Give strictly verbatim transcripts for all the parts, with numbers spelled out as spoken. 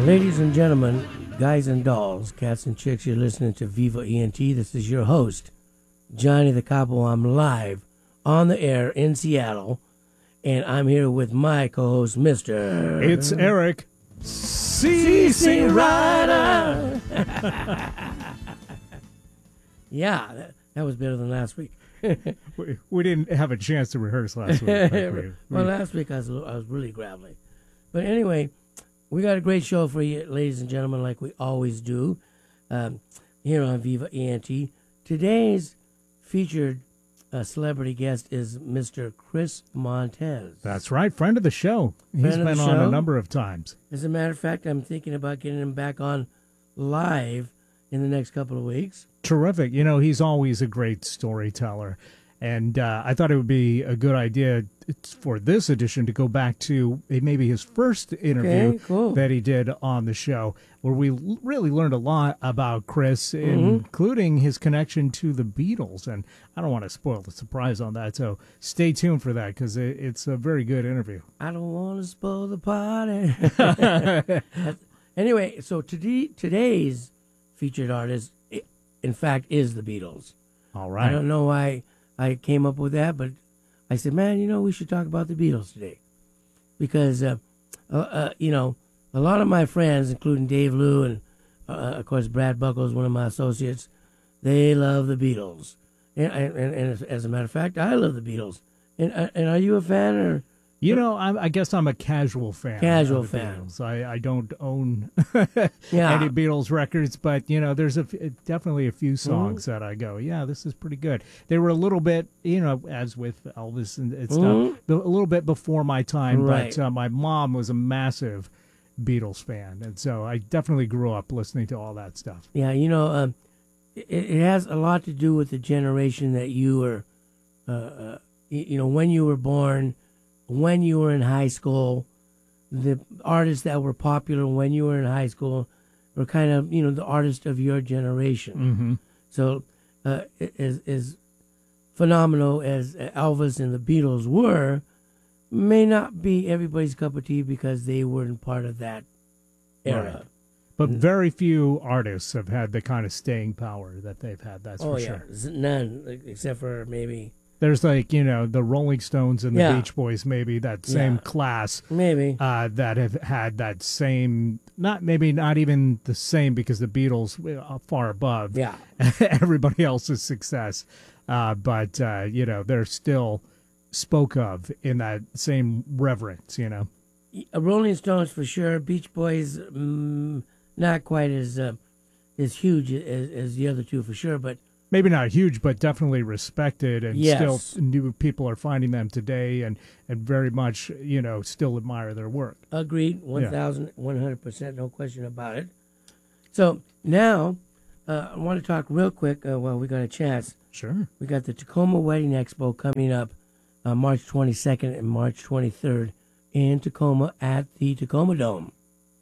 Ladies and gentlemen, guys and dolls, cats and chicks, you're listening to Viva E N T. This is your host, Johnny the Capo. I'm live on the air in Seattle, and I'm here with my co-host, Mister It's Eric C C Rider. Yeah, that, that was better than last week. we, we didn't have a chance to rehearse last week. Like we, we, well, last week I was, I was really gravelly. But anyway, we got a great show for you, ladies and gentlemen, like we always do, um, here on Viva E N T. Today's featured uh, celebrity guest is Mister Chris Montez. That's right, friend of the show. He's Friend of been the on show. a number of times. As a matter of fact, I'm thinking about getting him back on live in the next couple of weeks. Terrific. You know, he's always a great storyteller. And uh, I thought it would be a good idea for this edition to go back to maybe his first interview Okay, cool. that he did on the show, where we l- really learned a lot about Chris, Mm-hmm. including his connection to the Beatles. And I don't want to spoil the surprise on that, so stay tuned for that because it, it's a very good interview. I don't want to spoil the party. Anyway, so today, today's featured artist, i- in fact, is the Beatles. All I right. don't know why I came up with that, but I said, man, you know, we should talk about the Beatles today. Because, uh, uh, uh, you know, a lot of my friends, including Dave Lou and, uh, of course, Brad Buckles, one of my associates, they love the Beatles. And, and, and as, as a matter of fact, I love the Beatles. And, uh, and are you a fan or... You know, I'm, I guess I'm a casual fan. Casual of the fan. Beatles. I, I don't own Yeah. any Beatles records, but, you know, there's a, f- definitely a few Mm-hmm. songs that I go, yeah, this is pretty good. They were a little bit, you know, as with Elvis and, and Mhm. stuff, a little bit before my time, Right. but uh, my mom was a massive Beatles fan, and so I definitely grew up listening to all that stuff. Yeah, you know, um, it, it has a lot to do with the generation that you were, uh, uh, you, you know, when you were born, when you were in high school, the artists that were popular when you were in high school were kind of, you know, the artists of your generation. Mm-hmm. So, uh, as, as phenomenal as Elvis and the Beatles were, may not be everybody's cup of tea because they weren't part of that era. Right. But very few artists have had the kind of staying power that they've had, that's Oh, for yeah. sure. Z- None, except for maybe... There's like, you know, the Rolling Stones and the Yeah. Beach Boys, maybe that same Yeah. class Maybe. uh, that have had that same, not maybe not even the same because the Beatles are far above Yeah. everybody else's success. Uh, but, uh, you know, they're still spoke of in that same reverence, you know. Uh, Rolling Stones for sure. Beach Boys, mm, not quite as uh, as huge as, as the other two for sure, but Maybe not huge, but definitely respected, and Yes. still new people are finding them today, and, and very much, you know, still admire their work. agreed, one thousand, one hundred percent, no question about it. So now, uh, I want to talk real quick uh, while we got a chance. Sure. We got the Tacoma Wedding Expo coming up uh, March twenty-second and March twenty-third in Tacoma at the Tacoma Dome.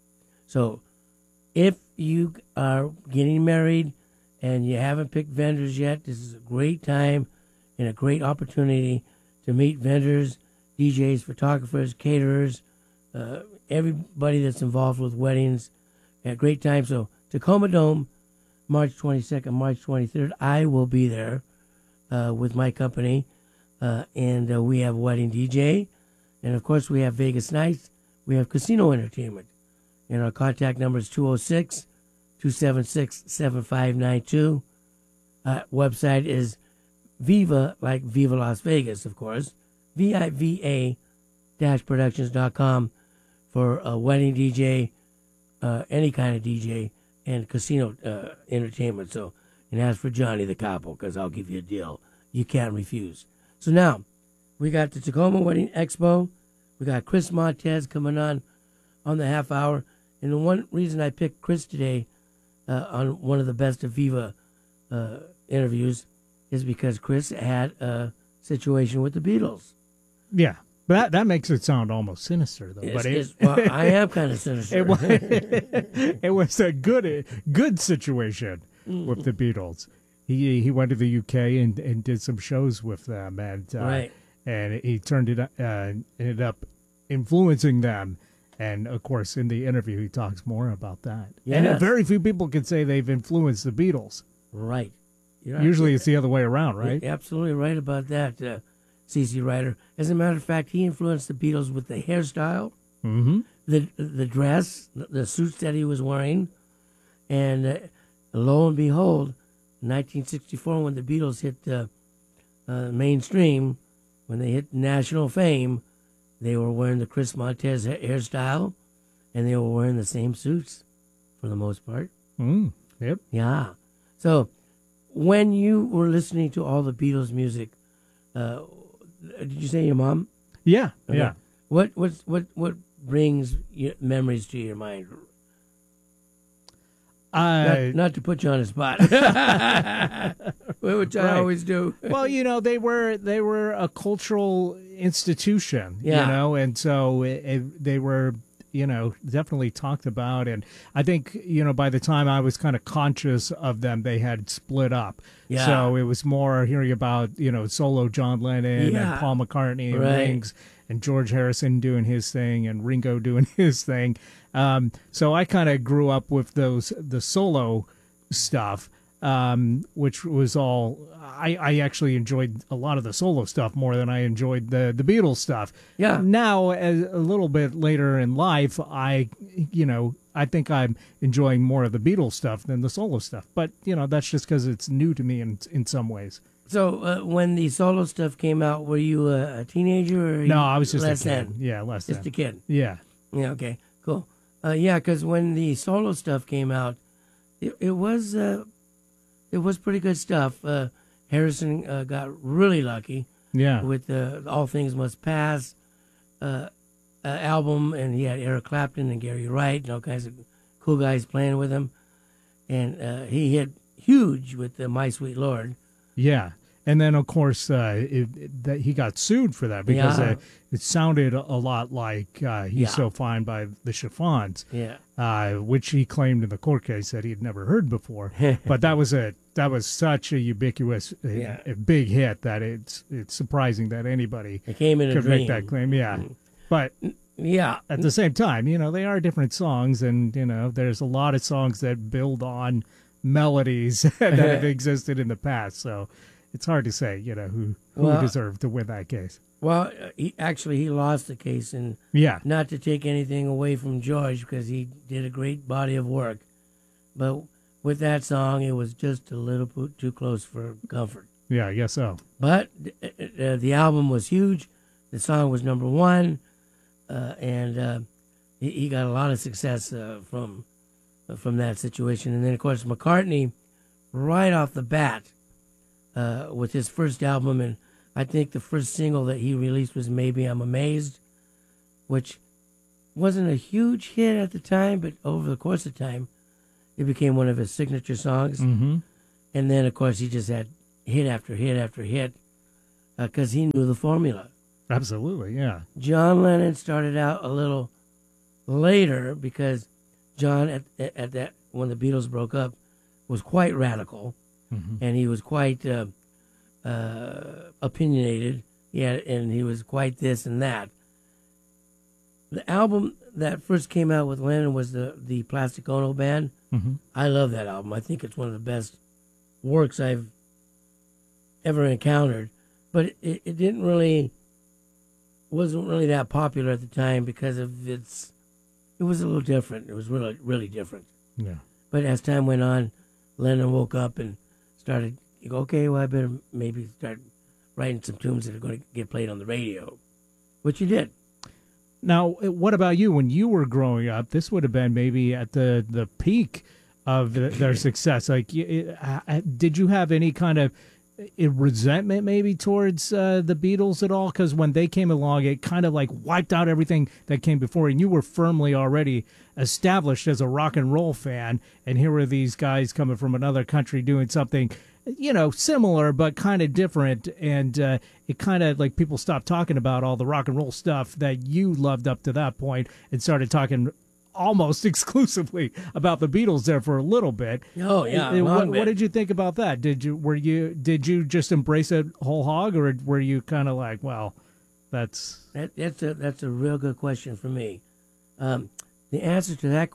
So if you are getting married and you haven't picked vendors yet, this is a great time and a great opportunity to meet vendors, D Js, photographers, caterers, uh, everybody that's involved with weddings. A great time. So Tacoma Dome, March twenty-second, March twenty-third. I will be there uh, with my company, uh, and uh, we have wedding D J, and of course we have Vegas nights. We have casino entertainment, and our contact number is two oh six, two seven six, seven five nine two. Uh, website is Viva, like Viva Las Vegas, of course, V I V A dash productions dot com for a wedding D J, uh, any kind of D J, and casino uh, entertainment. So, and as for Johnny the Capo, because I'll give you a deal you can't refuse. So now, we got the Tacoma Wedding Expo. We got Chris Montez coming on on the half hour. And the one reason I picked Chris today uh, on one of the Best of Viva uh, interviews is because Chris had a situation with the Beatles. Yeah. But that, that makes it sound almost sinister, though. It's, but it, it's, well, I am kind of sinister. it, was, it was a good good situation with the Beatles. He he went to the U K and, and did some shows with them, and uh, Right. and he turned it uh, ended up influencing them, And, of course, in the interview, he talks more about that. Yes. And very few people can say they've influenced the Beatles. Right. You're Usually right. it's the other way around, right? You're absolutely right about that, uh, C C Ryder. As a matter of fact, he influenced the Beatles with the hairstyle, Mm-hmm. the the dress, the suits that he was wearing. And uh, lo and behold, nineteen sixty-four, when the Beatles hit uh, uh, mainstream, when they hit national fame, they were wearing the Chris Montez ha- hairstyle, and they were wearing the same suits for the most part. Mm, yep. Yeah. So when you were listening to all the Beatles music, uh, did you say your mom? Yeah, Okay. yeah. What what what what brings your memories to your mind? Uh, Not, not to put you on the spot, which I Right. always do. well, you know, they were they were a cultural institution, Yeah. you know, and so it, it, they were, you know, definitely talked about. And I think, you know, by the time I was kind of conscious of them, they had split up. Yeah. So it was more hearing about, you know, solo John Lennon Yeah. and Paul McCartney and Right. Rings and George Harrison doing his thing and Ringo doing his thing. Um, so I kind of grew up with those the solo stuff, um, which was all I, I actually enjoyed a lot of the solo stuff more than I enjoyed the the Beatles stuff. Yeah. Now, as a little bit later in life, I you know I think I'm enjoying more of the Beatles stuff than the solo stuff. But you know that's just because it's new to me in in some ways. So uh, when the solo stuff came out, were you a, a teenager? Or No, you, I was just less a kid. than? Yeah, less Just than. a kid. Yeah. Yeah. Okay. Cool. Uh, yeah, because when the solo stuff came out, it, it was uh, it was pretty good stuff. Uh, Harrison uh, got really lucky Yeah. with the All Things Must Pass uh, uh, album, and he had Eric Clapton and Gary Wright and all kinds of cool guys playing with him, and uh, he hit huge with the My Sweet Lord. Yeah. And then, of course, uh, it, it, that he got sued for that because Yeah. uh, it sounded a lot like uh, He's Yeah. So Fine by the Chiffons, Yeah. uh, which he claimed in the court case that he had never heard before. But that was a that was such a ubiquitous, a, Yeah. a big hit that it's it's surprising that anybody It came in a could dream. make that claim. Yeah. But Yeah. at the same time, you know, they are different songs, and you know, there's a lot of songs that build on melodies that have existed in the past. So it's hard to say, you know, who who Well- deserved to win that case. Well, uh, he actually he lost the case, and Yeah, not to take anything away from George because he did a great body of work, but with that song, it was just a little bit too close for comfort. yeah, I guess so. But uh, uh, the album was huge. The song was number one, uh, and uh, he, he got a lot of success uh, from uh, from that situation. And then, of course, McCartney, right off the bat, uh, with his first album, and I think the first single that he released was "Maybe I'm Amazed," which wasn't a huge hit at the time, but over the course of time, it became one of his signature songs. Mm-hmm. And then, of course, he just had hit after hit after hit because he knew the formula. Absolutely, yeah. John Lennon started out a little later because John, at, at, at that when the Beatles broke up, was quite radical, Mhm. and he was quite uh, uh, opinionated. Yeah, and he was quite this and that. The album that first came out with Lennon was the the Plastic Ono Band. Mhm. I love that album. I think it's one of the best works I've ever encountered. But it, it didn't really, wasn't really that popular at the time because of its, it was a little different. It was really, really different. Yeah. But as time went on, Lennon woke up and started, you go, okay, well, I better maybe start writing some tunes that are going to get played on the radio, which he did. Now, what about you? When you were growing up, this would have been maybe at the, the peak of the, their success. Like, y- uh, did you have any kind of uh, resentment maybe towards uh, the Beatles at all? Because when they came along, it kind of like wiped out everything that came before, and you were firmly already established as a rock and roll fan, and here were these guys coming from another country doing something, you know, similar but kind of different, and uh, it kind of like people stopped talking about all the rock and roll stuff that you loved up to that point and started talking almost exclusively about the Beatles there for a little bit. Oh, yeah, Uh, a long what, bit. what did you think about that? Did you were you did you just embrace it whole hog, or were you kind of like, well, that's That, that's a that's a real good question for me. Um, the answer to that